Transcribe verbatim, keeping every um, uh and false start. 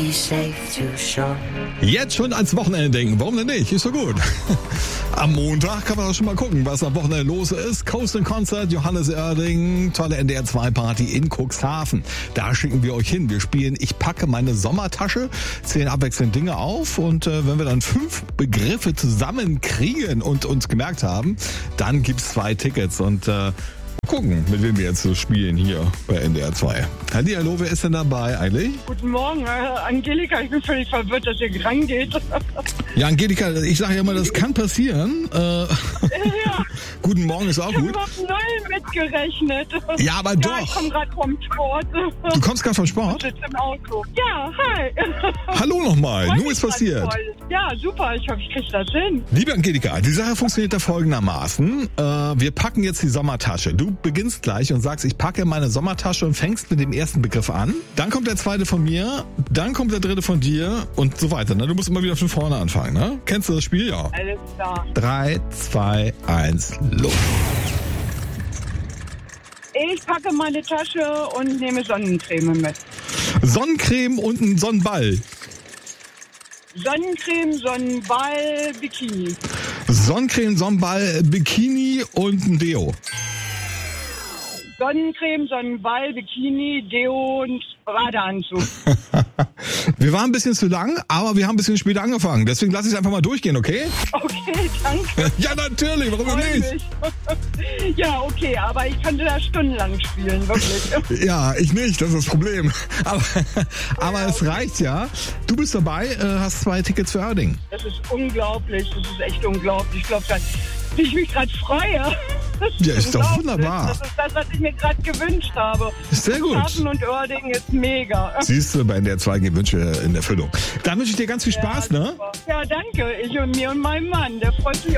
be safe to shore. Jetzt schon ans Wochenende denken, warum denn nicht? Ist so gut. Am Montag kann man doch schon mal gucken, was am Wochenende los ist. Coast and Concert, Johannes Oerding, tolle N D R zwei Party in Cuxhaven. Da schicken wir euch hin. Wir spielen Ich packe meine Sommertasche, zählen abwechselnd Dinge auf und äh, wenn wir dann fünf Begriffe zusammenkriegen und uns gemerkt haben, dann gibt's zwei Tickets und äh, gucken, mit wem wir jetzt so spielen hier bei N D R zwei. Hallihallo, wer ist denn dabei eigentlich? Guten Morgen, äh, Angelika, ich bin völlig verwirrt, dass ihr rangeht. Ja, Angelika, ich sage ja immer, das kann passieren. Äh, Ja. Guten Morgen ist auch Ich habe gut. überhaupt null mitgerechnet. Ja, aber Ja, doch. ich komme gerade vom Sport. Du kommst gerade vom Ich Sport? sitze im Auto. Ja, hi. Hallo nochmal, Freut nun mich ist ganz passiert. toll. Ja, super, ich hoffe, ich kriege das hin. Liebe Angelika, die Sache funktioniert da folgendermaßen. Äh, wir packen jetzt die Sommertasche. Du beginnst gleich und sagst, ich packe meine Sommertasche und fängst mit dem ersten Begriff an. Dann kommt der zweite von mir, dann kommt der dritte von dir und so weiter. Ne? Du musst immer wieder von vorne anfangen. Ne? Kennst du das Spiel? Ja. Alles klar. Drei, zwei, eins, los. Ich packe meine Tasche und nehme Sonnencreme mit. Sonnencreme und ein Sonnenball. Sonnencreme, Sonnenball, Bikini. Sonnencreme, Sonnenball, Bikini und ein Deo. Sonnencreme, Sonnenball, Bikini, Deo und Badeanzug. Wir waren ein bisschen zu lang, aber wir haben ein bisschen später angefangen. Deswegen lass ich es einfach mal durchgehen, okay? Okay, danke. Ja, natürlich, warum Freu nicht? mich. Ja, okay, aber ich könnte da stundenlang spielen, wirklich. Ja, ich nicht, das ist das Problem. Aber, aber es reicht ja. Du bist dabei, äh, hast zwei Tickets für Oerding. Das ist unglaublich, das ist echt unglaublich. Ich glaube, wie ich mich gerade freue. Das Ja, ist doch unglaublich. wunderbar. Das ist das, was ich mir gerade gewünscht habe. Sehr gut. Schaffen und Oerding ist mega. Siehst du, bei N D R zwei gehen Wünsche in Erfüllung. Dann wünsche ich dir ganz viel Spaß, ja, ne? super. Ja, danke. Ich und mir und meinem Mann. Der freut sich